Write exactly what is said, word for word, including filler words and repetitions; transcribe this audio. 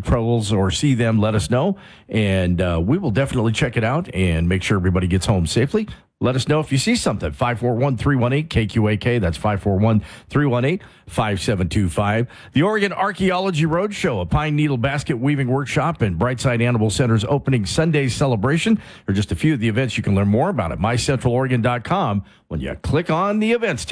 trolls or see them, let us know. And uh, we will definitely check it out and make sure everybody gets home safely. Let us know if you see something. five four one, three one eight, K Q A K. That's five four one, three one eight, five seven two five. The Oregon Archaeology Roadshow, a pine needle basket weaving workshop, and Brightside Animal Center's opening Sunday celebration are just a few of the events you can learn more about at my central oregon dot com when you click on the events tab.